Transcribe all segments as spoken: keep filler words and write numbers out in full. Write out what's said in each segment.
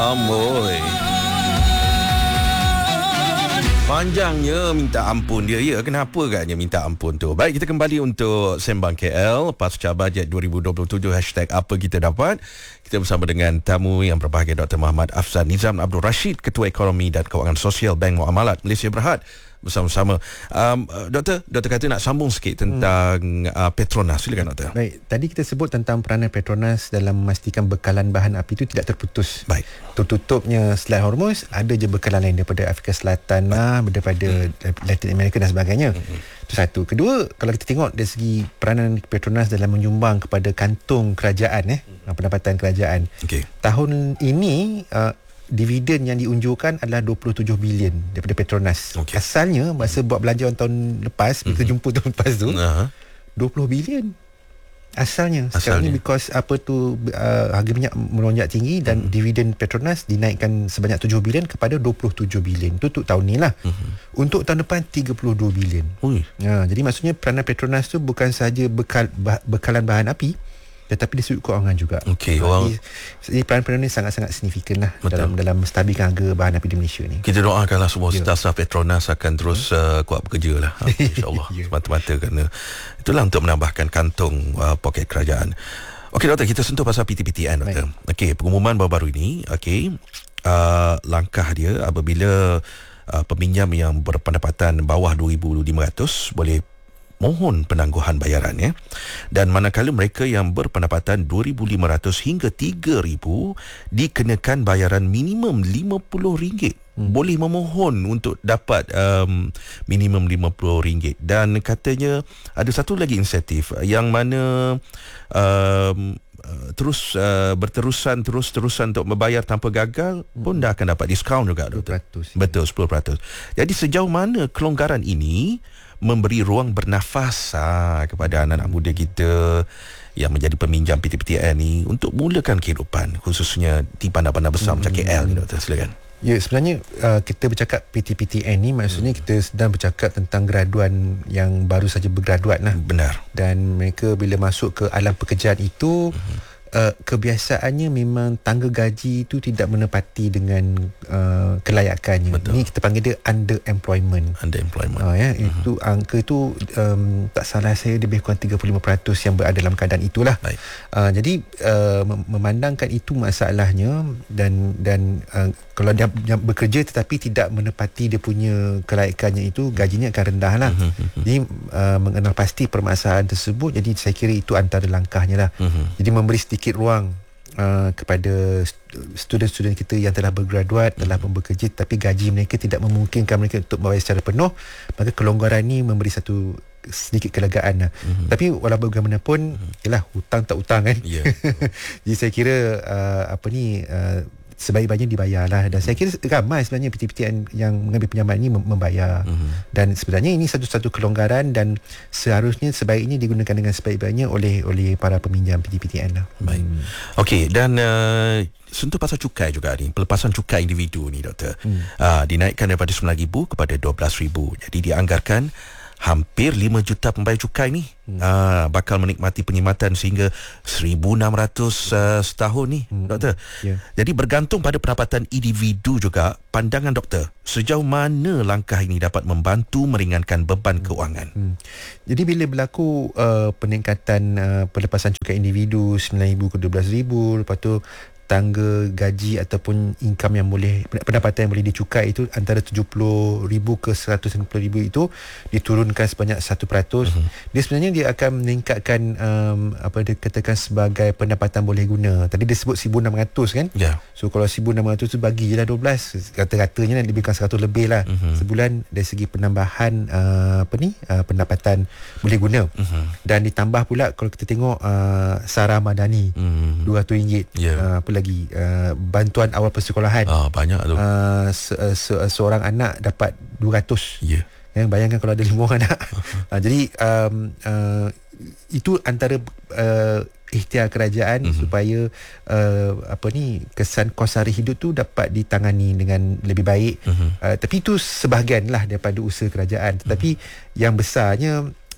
Amboi. Panjangnya minta ampun dia. Ya, kenapa agaknya minta ampun tu? Baik, kita kembali untuk Sembang K L Pasca Bajet dua ribu dua puluh tujuh. Hashtag apa kita dapat. Kita bersama dengan tamu yang berbahagia, Doktor Muhammad Afzal Nizam Abdul Rashid, Ketua Ekonomi dan Kewangan Sosial Bank Muamalat Malaysia Berhad. Bersama-sama. Um, Doktor, Doktor kata nak sambung sikit tentang hmm. uh, Petronas. Silakan Doktor. Baik, tadi kita sebut tentang peranan Petronas dalam memastikan bekalan bahan api itu tidak terputus. Baik. Tertutupnya Selat Hormuz, ada je bekalan lain daripada Afrika Selatan lah, daripada hmm. Latin Amerika dan sebagainya. Hmm. Itu satu. Kedua, kalau kita tengok dari segi peranan Petronas dalam menyumbang kepada kantung kerajaan, eh, hmm. pendapatan kerajaan. Okay. Tahun ini, uh, dividen yang diunjurkan adalah dua puluh tujuh bilion daripada Petronas. Okay. Asalnya masa buat belanjawan tahun lepas, mm-hmm. kita jumpa tahun lepas tu, uh-huh. dua puluh bilion. Asalnya. Sekarang Asalnya. ni because apa tu uh, harga minyak melonjak tinggi dan mm-hmm. dividen Petronas dinaikkan sebanyak tujuh bilion kepada dua puluh tujuh bilion. Itu untuk tahun ni lah. Mm-hmm. Untuk tahun depan tiga puluh dua bilion. Ha, jadi maksudnya peranan Petronas tu bukan sahaja bekal, bah, bekalan bahan api, tetapi dari sudut kewangan juga. Okey, orang jadi peran-peran ini sangat-sangat signifikan lah dalam dalam menstabilkan harga bahan api di Malaysia ni. Kita doakanlah semua yeah. staf-staf Petronas akan terus uh, kuat bekerja lah. InsyaAllah. yeah. Semata-mata kerana itulah untuk menambahkan kantung uh, poket kerajaan. Okey Doktor, kita sentuh pasal P T P T N Doktor. Okey, pengumuman baru-baru ini, okey, uh, langkah dia apabila uh, peminjam yang berpendapatan bawah dua ribu lima ratus boleh mohon penangguhan bayaran, ya. Dan manakala mereka yang berpendapatan dua ribu lima ratus hingga tiga ribu dikenakan bayaran minimum lima puluh ringgit. Hmm. Boleh memohon untuk dapat um, minimum lima puluh ringgit. Dan katanya ada satu lagi insentif yang mana um, Uh, terus uh, berterusan terus-terusan untuk membayar tanpa gagal hmm. pun dah akan dapat diskaun juga. sepuluh peratus. Betul, sepuluh peratus. Jadi sejauh mana kelonggaran ini memberi ruang bernafas ha, kepada anak-anak muda kita yang menjadi peminjam P T P T N ni untuk mulakan kehidupan, khususnya di bandar-bandar besar hmm. macam K L ni, Doktor. Silakan. Ya, sebenarnya uh, kita bercakap P T P T N ni maksudnya hmm. kita sedang bercakap tentang graduan yang baru saja bergraduat lah. Benar. Dan mereka bila masuk ke alam pekerjaan itu hmm. uh, kebiasaannya memang tangga gaji itu tidak menepati dengan uh, kelayakannya. Betul. Ini kita panggil dia underemployment. Underemployment. Uh, ya, hmm. itu angka itu um, tak salah saya lebih kurang tiga puluh lima peratus yang berada dalam keadaan itulah. Uh, jadi uh, memandangkan itu masalahnya dan dan uh, kalau dia, dia bekerja tetapi tidak menepati dia punya kelayakannya itu, gajinya akan rendah lah. Mm-hmm. Jadi uh, mengenal pasti permasalahan tersebut, jadi saya kira itu antara langkahnya lah. Mm-hmm. Jadi memberi sedikit ruang uh, kepada student-student kita yang telah bergraduat, mm-hmm. telah pun bekerja tapi gaji mereka tidak memungkinkan mereka untuk membayar secara penuh, maka kelonggaran ini memberi satu sedikit kelegaan lah. Mm-hmm. Tapi walaupun bagaimanapun, mm-hmm. yalah, hutang tak hutang kan. Yeah. Jadi saya kira uh, apa ni uh, sebaik-baiknya dibayarlah. Dan saya kira ramai sebenarnya P T P T N yang mengambil pinjaman ini membayar. Mm-hmm. Dan sebenarnya ini satu-satu kelonggaran dan seharusnya sebaiknya digunakan dengan sebaik-baiknya oleh oleh para peminjam P T P T N lah. Baik. Hmm. Okey, dan uh, sentuh pasal cukai juga ni, pelepasan cukai individu ni, Doktor. Hmm. Uh, dinaikkan daripada sembilan ribu kepada dua belas ribu. Jadi dianggarkan hampir lima juta pembayar cukai ni hmm. uh, bakal menikmati penyematan sehingga seribu enam ratus uh, setahun ni, hmm. Doktor. Yeah. Jadi bergantung pada pendapatan individu juga. Pandangan Doktor, sejauh mana langkah ini dapat membantu meringankan beban hmm. keuangan? Hmm. Jadi bila berlaku uh, peningkatan uh, pelepasan cukai individu sembilan ribu ke dua belas ribu, lepas tu tangga gaji ataupun income yang boleh, pendapatan yang boleh dicukai itu antara tujuh puluh ribu ke seratus lima puluh ribu itu diturunkan sebanyak satu peratus. Uh-huh. Dia sebenarnya dia akan meningkatkan um, apa dia katakan sebagai pendapatan boleh guna. Tadi dia sebut seribu enam ratus kan? Yeah. So kalau seribu enam ratus tu bagi je lah dua belas, kata-katanya lebih kurang seratus lebih lah uh-huh. sebulan dari segi penambahan uh, apa ni uh, pendapatan boleh guna. Uh-huh. Dan ditambah pula kalau kita tengok uh, Sara Madani uh-huh. dua ratus ringgit. Yeah. Uh, apa lagi uh, bantuan awal persekolahan. Ah, banyak tu. Uh, se- se- seorang anak dapat dua ratus. Ya. Yeah. Bayangkan kalau ada lima orang anak. Uh-huh. Uh, jadi um, uh, itu antara uh, ikhtiar kerajaan uh-huh. supaya uh, apa ni kesan kos sara hidup tu dapat ditangani dengan lebih baik. Uh-huh. Uh, tapi itu sebahagian lah daripada usaha kerajaan. Tetapi uh-huh. yang besarnya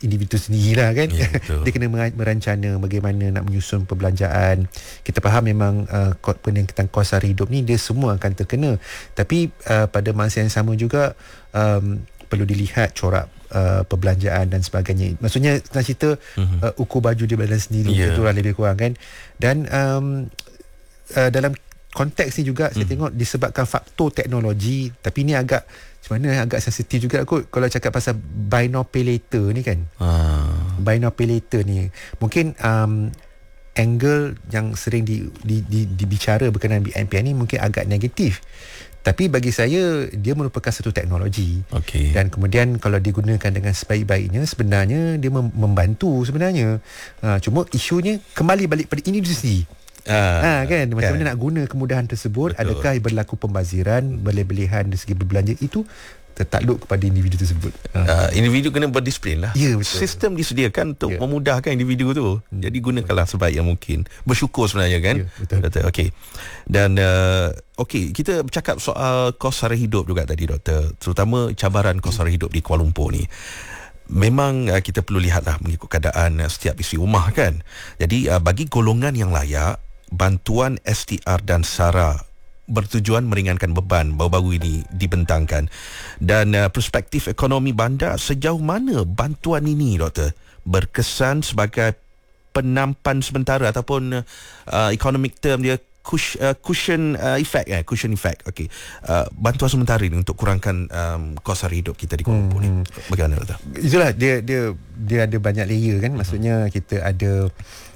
individu sendirilah kan. Ya, dia kena merancana bagaimana nak menyusun perbelanjaan. Kita faham memang uh, peningkatan kos sara hidup ni dia semua akan terkena, tapi uh, pada masa yang sama juga um, perlu dilihat corak uh, perbelanjaan dan sebagainya. Maksudnya nak cerita uh-huh. uh, ukur baju dia berjalan sendiri, yeah. itulah lebih kurang kan. Dan um, uh, dalam konteks ni juga uh-huh. saya tengok disebabkan faktor teknologi, tapi ni agak macam mana agak sensitif juga kot kalau cakap pasal buy now pay later ni kan. Ah. Buy now pay later ni mungkin um, angle yang sering di, di, di, dibicara berkenaan B N P L ni mungkin agak negatif. Tapi bagi saya dia merupakan satu teknologi. Okay. Dan kemudian kalau digunakan dengan sebaik-baiknya sebenarnya dia mem- membantu sebenarnya. Ha, cuma isunya kembali balik pada ini sendiri. Ah, ha, kan macam kan. mana nak guna kemudahan tersebut. Betul. Adakah berlaku pembaziran, berlebihan dari segi berbelanja, itu tertakluk kepada individu tersebut. Uh, individu kena berdisiplin lah. Ya, betul. Sistem disediakan untuk ya. memudahkan individu tu. Hmm. Jadi gunakanlah sebaik yang mungkin. Bersyukur sebenarnya kan. Ya, betul. Doktor, okey. Dan uh, okey, kita bercakap soal kos sara hidup juga tadi, Doktor. Terutama cabaran kos sara hidup di Kuala Lumpur ni. Memang uh, kita perlu lihatlah mengikut keadaan uh, setiap isi rumah kan. Jadi uh, bagi golongan yang layak, bantuan S T R dan SARA bertujuan meringankan beban baru-baru ini dibentangkan. Dan uh, perspektif ekonomi bandar, sejauh mana bantuan ini, Doktor, berkesan sebagai penampan sementara ataupun uh, economic term dia cush, uh, cushion uh, effect eh? cushion effect. Okey. Uh, bantuan sementara ini untuk kurangkan um, kos sara hidup kita di Kuala Lumpur hmm. ni. Bagaimana, Doktor? Itulah dia dia dia ada banyak layer kan. Maksudnya kita ada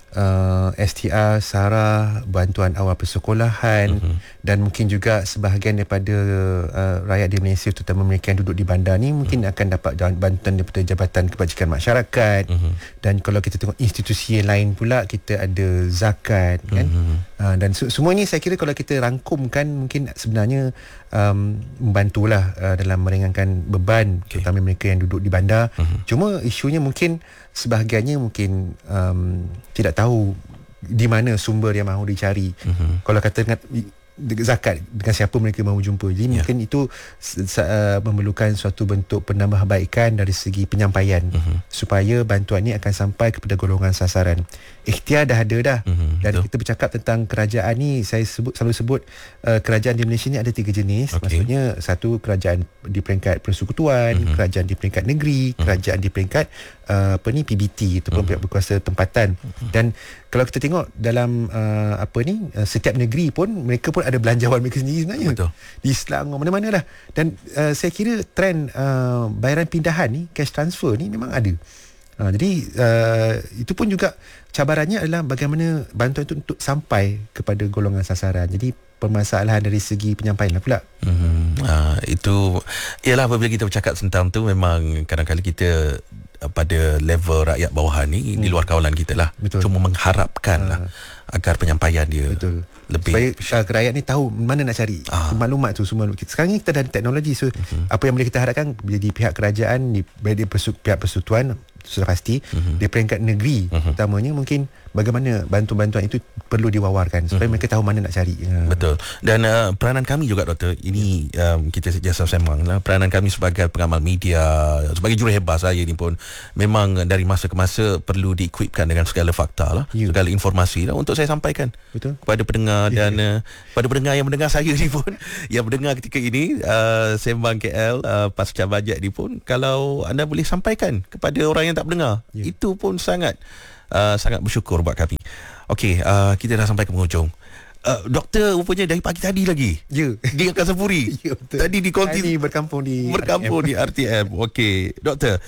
Uh, S T R, SARA, bantuan awal persekolahan, uh-huh. dan mungkin juga sebahagian daripada uh, rakyat di Malaysia, terutama mereka yang duduk di bandar ni, mungkin uh-huh. akan dapat bantuan daripada Jabatan Kebajikan Masyarakat, uh-huh. dan kalau kita tengok institusi yang lain pula, kita ada zakat kan, uh-huh. uh, dan su- semua ni saya kira kalau kita rangkumkan mungkin sebenarnya um, membantulah uh, dalam meringankan beban, okay. terutama mereka yang duduk di bandar. Uh-huh. Cuma isunya mungkin sebahagiannya mungkin um, tidak tahu di mana sumber yang mahu dicari. Uh-huh. Kalau kata dengan zakat, dengan siapa mereka mahu jumpa. Jadi yeah. mungkin itu uh, memerlukan suatu bentuk penambahbaikan dari segi penyampaian, uh-huh. supaya bantuan ini akan sampai kepada golongan sasaran. Ikhtiar dah ada dah. Uh-huh. Dan betul. Kita bercakap tentang kerajaan ni, saya sebut selalu sebut uh, kerajaan di Malaysia ni ada tiga jenis. Okay. Maksudnya satu, kerajaan di peringkat persekutuan, uh-huh. kerajaan di peringkat negeri, uh-huh. kerajaan di peringkat uh, apa ni P B T ataupun uh-huh. pihak berkuasa tempatan. Uh-huh. Dan kalau kita tengok dalam uh, apa ni uh, setiap negeri pun mereka pun ada belanjawan mereka sendiri sebenarnya. Betul. Di Selangor mana-mana lah. Dan uh, saya kira trend uh, bayaran pindahan ni, cash transfer ni memang ada. Uh, jadi uh, itu pun juga cabarannya adalah bagaimana bantuan itu untuk sampai kepada golongan sasaran. Jadi permasalahan dari segi penyampaian lah pula. Hmm, uh, itu ialah apabila kita bercakap tentang tu, memang kadang-kadang kita pada level rakyat bawahan ni, hmm. di luar kawalan kita lah. Betul. Cuma mengharapkan uh. lah agar penyampaian dia Betul. lebih, supaya uh, rakyat ni tahu mana nak cari uh. maklumat tu semua. Sekarang ni kita dah ada teknologi, so uh-huh. apa yang boleh kita harapkan di pihak kerajaan, di, di persu- pihak persekutuan sudah pasti, uh-huh. di peringkat negeri uh-huh. utamanya, mungkin bagaimana bantuan-bantuan itu perlu diwawarkan supaya uh-huh. mereka tahu mana nak cari. Betul. Dan uh, peranan kami juga, Doktor, ini um, kita sejasa sembang lah, peranan kami sebagai pengamal media, sebagai juruhebas saya ni pun memang dari masa ke masa perlu diequipkan dengan segala fakta lah, yeah. segala informasi lah untuk saya sampaikan. Betul. Kepada pendengar, yeah. dan uh, pada pendengar yang mendengar saya ni pun, yang mendengar ketika ini uh, sembang K L uh, pasca bajet ni pun, kalau anda boleh sampaikan kepada orang yang tak mendengar, yeah. itu pun sangat uh, sangat bersyukur buat kami. Okey, uh, kita dah sampai ke penghujung. Uh, doktor rupanya dari pagi tadi lagi. Ya. Yeah. Di Angkasa Puri. Ya, betul. Tadi di konti Tadi berkampung di berkampung R T M. Di R T M. Okey, doktor,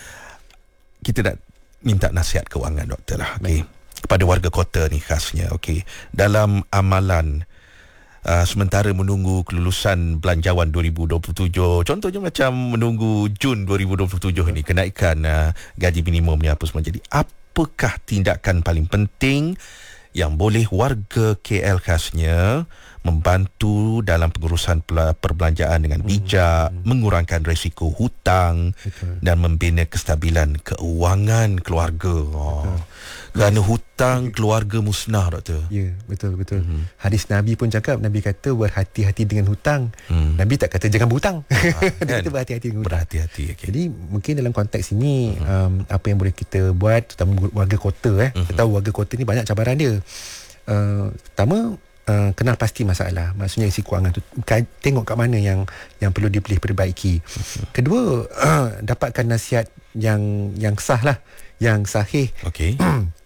kita nak minta nasihat kewangan, doktor lah. Okey. Kepada warga kota ni khasnya. Okey. Dalam amalan Uh, sementara menunggu kelulusan belanjawan dua ribu dua puluh tujuh, contohnya macam menunggu Jun dua ribu dua puluh tujuh ni, kenaikan uh, gaji minimum ni apa semua. Jadi apakah tindakan paling penting yang boleh warga K L khasnya membantu dalam pengurusan perbelanjaan dengan bijak, hmm. mengurangkan risiko hutang, Betul. dan membina kestabilan keuangan keluarga? Oh. Kerana hutang keluarga musnah, doktor. Ya, betul betul. Mm-hmm. Hadis Nabi pun cakap, Nabi kata berhati-hati dengan hutang. Mm. Nabi tak kata jangan berhutang. Ah, Dia kata berhati-hati dengan hutang. Berhati-hati. Okay. Jadi mungkin dalam konteks ini mm-hmm. um, apa yang boleh kita buat, terutama warga kota eh. Mm-hmm. Kita tahu warga kota ni banyak cabaran dia. Uh, pertama Uh, kenal pasti masalah, maksudnya isi kewangan tu, tengok kat mana yang yang perlu dipilih perbaiki. Kedua, uh, dapatkan nasihat yang yang sah lah, yang sahih. Okey.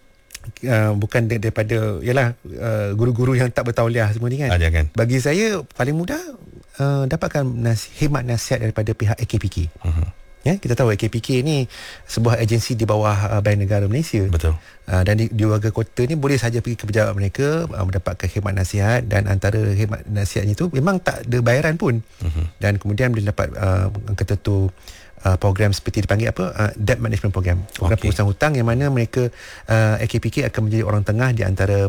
Uh, bukan daripada yalah uh, guru-guru yang tak bertauliah semua ni kan. Ada kan. Bagi saya paling mudah uh, dapatkan nas- khidmat nasihat daripada pihak A K P K. Uh-huh. Ya, kita tahu A K P K ni sebuah agensi di bawah uh, Bank Negara Malaysia. Betul. Uh, dan di, di warga kota ni boleh saja pergi ke pejabat mereka uh, mendapatkan khidmat nasihat, dan antara khidmat nasihatnya itu memang tak ada bayaran pun. Uh-huh. Dan kemudian boleh dapat uh, kata tu uh, program seperti dipanggil apa uh, debt management program. Program okay. pengurusan hutang yang mana mereka uh, A K P K akan menjadi orang tengah di antara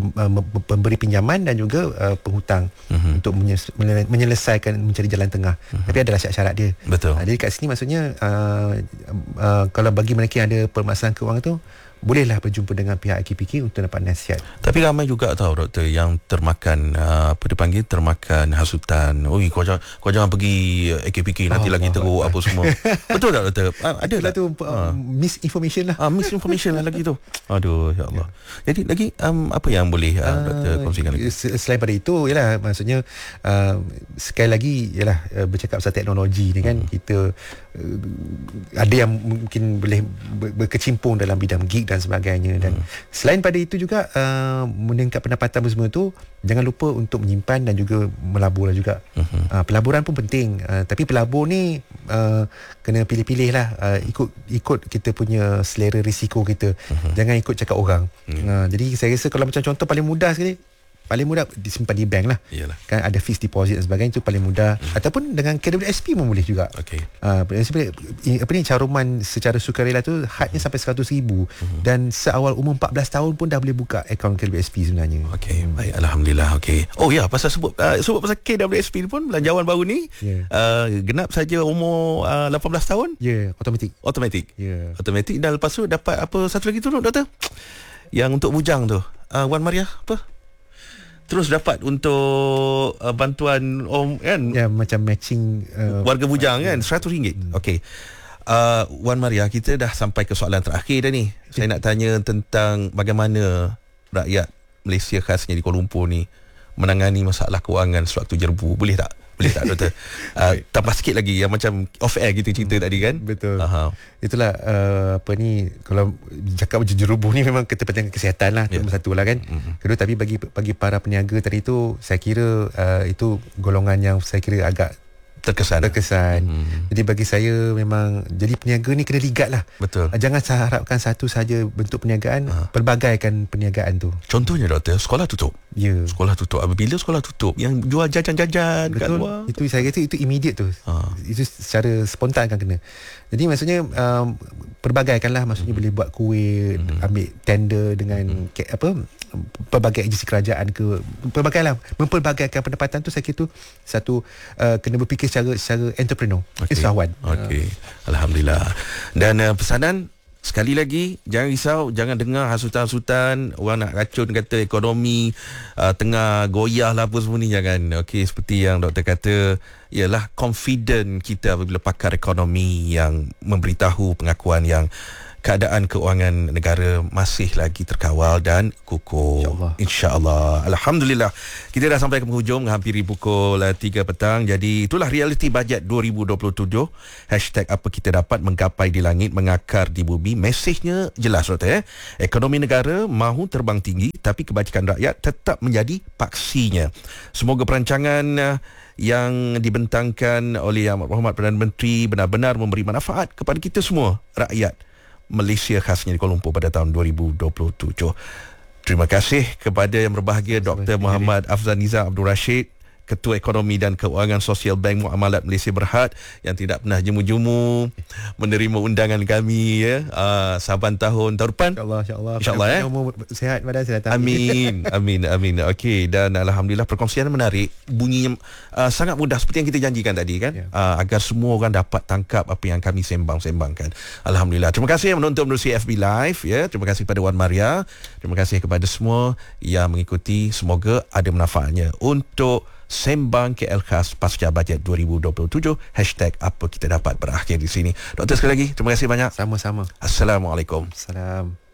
pemberi pinjaman dan juga uh, penghutang uh-huh. untuk menyelesaikan, mencari jalan tengah. Uh-huh. Tapi adalah syarat-syarat dia. Betul. Uh, jadi kat sini maksudnya uh, uh, kalau bagi mereka yang ada permasalahan kewangan tu, bolehlah berjumpa dengan pihak A K P K untuk dapat nasihat. Tapi ramai juga tahu, doktor, yang termakan uh, apa dipanggil termakan hasutan. Oi, kau jangan kau jangan pergi A K P K, nanti oh, lagi teruk apa semua. Betul tak, doktor? Uh, ada lah tu uh, misinformation lah. Ah, uh, misinformation lah lagi tu. Aduh, ya Allah. Jadi lagi um, apa yang boleh uh, uh, doktor kongsikan lagi? Selain pada itu, yalah maksudnya uh, sekali lagi yalah uh, bercakap pasal teknologi ni kan, hmm. kita uh, ada yang mungkin boleh ber- berkecimpung dalam bidang gig dan sebagainya. Dan hmm. selain pada itu juga uh, meningkat pendapatan semua tu, jangan lupa untuk menyimpan dan juga melabur lah juga. hmm. uh, Pelaburan pun penting, uh, tapi pelabur ni uh, kena pilih-pilih lah, uh, ikut ikut kita punya selera risiko kita. hmm. Jangan ikut cakap orang. hmm. uh, Jadi saya rasa kalau macam contoh paling mudah sekali, paling mudah disimpan di bank lah. Yalah. Kan ada fixed deposit dan sebagainya, itu paling mudah. Hmm. Ataupun dengan K W S P pun boleh juga. Okey. Uh, apa ni, caruman secara sukarela tu hadnya hmm. sampai seratus ribu. Hmm. Dan seawal umur empat belas tahun pun dah boleh buka akaun K W S P sebenarnya. Okey, hmm. baik, alhamdulillah. Okey. Oh ya, pasal sebut uh, sebut pasal K W S P pun belanjawan baru ni, yeah. uh, genap saja umur uh, lapan belas tahun. Ya, yeah, automatik. Automatik. Ya. Yeah. Automatik, dan lepas tu dapat apa satu lagi tu, doktor? Yang untuk bujang tu. Uh, Wan Maria apa? Terus dapat untuk uh, bantuan om kan, ya, macam matching uh, warga bujang kan, seratus ringgit. hmm. Okey, uh, Wan Maria, kita dah sampai ke soalan terakhir dah ni. Saya nak tanya tentang bagaimana rakyat Malaysia khasnya di Kuala Lumpur ni menangani masalah kewangan sewaktu jerbu. Boleh tak? Boleh tak, doktor? uh, tambah sikit lagi yang macam off air kita cerita hmm, tadi kan. Betul. Aha. Itulah uh, apa ni, kalau cakap macam jerubuh ni memang kepentingan kesihatan lah, yeah. Nombor satu lah kan. Mm-hmm. Kedua, tapi bagi bagi para peniaga tadi tu, saya kira uh, itu golongan yang saya kira agak terkesan. Terkesan. Hmm. Jadi bagi saya memang jadi peniaga ni kena ligat lah. Betul. Jangan harapkan satu saja bentuk perniagaan, ha. Pelbagaikan perniagaan tu. Contohnya, doktor, sekolah tutup. Ya. Yeah. Sekolah tutup. Apabila sekolah tutup, yang jual jajan-jajan kat luar. Itu saya kata itu immediate tu. Ha. Itu secara spontan akan kena. Jadi maksudnya um, perbagaikanlah, maksudnya hmm. boleh buat kuih, hmm. ambil tender dengan hmm. ke, apa pelbagai agensi kerajaan ke, pelbagailah, mempelbagaikan pendapatan tu. Saya kira tu satu uh, kena berfikir secara secara entrepreneur. Okay. Usahawan. Okey. Uh. Alhamdulillah. Dan uh, pesanan sekali lagi, jangan risau, jangan dengar hasutan-hasutan orang nak racun kata ekonomi uh, tengah goyah lah apa semua ni, jangan. Okey, seperti yang doktor kata, ialah confident kita apabila pakar ekonomi yang memberitahu pengakuan yang keadaan keuangan negara masih lagi terkawal dan kukuh. InsyaAllah. InsyaAllah. Alhamdulillah. Kita dah sampai ke penghujung, hampiri pukul tiga petang. Jadi itulah realiti bajet dua ribu dua puluh tujuh. Hashtag apa kita dapat menggapai di langit, mengakar di bumi. Mesejnya jelas, doktor. Eh? Ekonomi negara mahu terbang tinggi, tapi kebajikan rakyat tetap menjadi paksinya. Semoga perancangan yang dibentangkan oleh Yang Berhormat Perdana Menteri benar-benar memberi manfaat kepada kita semua, rakyat Malaysia khasnya di Kuala Lumpur pada tahun dua ribu dua puluh tujuh. Terima kasih kepada yang berbahagia Doktor Muhammad Afzal Nizam Abdul Rashid, Ketua Ekonomi dan Keuangan Sosial Bank Muamalat Malaysia Berhad, yang tidak pernah jemu-jemu menerima undangan kami ya. Uh, saban tahun tahun depan. InsyaAllah, insyaAllah. InsyaAllah ya. Sihat pada saya datang. Amin, amin, amin. Okey, dan alhamdulillah perkongsian menarik, bunyinya uh, sangat mudah seperti yang kita janjikan tadi kan, yeah. uh, agar semua orang dapat tangkap apa yang kami sembang-sembangkan. Alhamdulillah. Terima kasih yang menonton melalui F B Live ya. Terima kasih kepada Wan Maria. Terima kasih kepada semua yang mengikuti. Semoga ada manfaatnya untuk Sembang K L Khas Pasca Bajet dua ribu dua puluh tujuh. Hashtag apa kita dapat berakhir di sini. Doktor, sekali lagi terima kasih banyak. Sama-sama. Assalamualaikum. Salam.